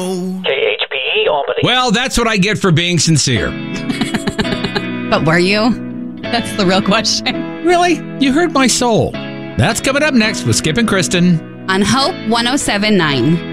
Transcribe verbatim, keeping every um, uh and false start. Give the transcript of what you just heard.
K H P E Albany. Well, that's what I get for being sincere. But were you? That's the real question. Really? You hurt my soul. That's coming up next with Skip and Kristen On Hope one oh seven point nine.